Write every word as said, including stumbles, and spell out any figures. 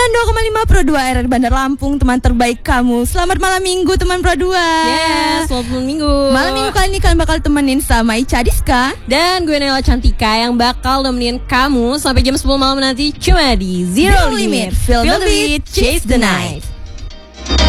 sembilan puluh dua koma lima Pro dua R R Bandar Lampung, teman terbaik kamu. Selamat malam minggu teman Pro dua. Yes, selamat malam minggu. Malam minggu kali ini kalian bakal temenin sama Ica Diska dan gue Nela Cantika yang bakal nemenin kamu sampai jam sepuluh malam nanti cuma di Zero, Zero Limit. Feel the beat, chase the night.